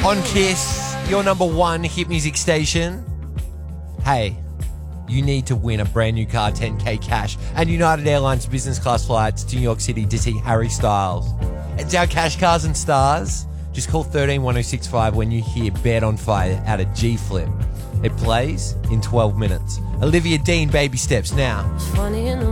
On Kiss, your number one hit music station. Hey, you need to win a brand new car, 10K cash, and United Airlines business class flights to New York City to see Harry Styles. It's our cash cars and stars. Just call 131065 when you hear Bed on Fire out of G-Flip. It plays in 12 minutes. Olivia Dean, Baby Steps now. It's funny in the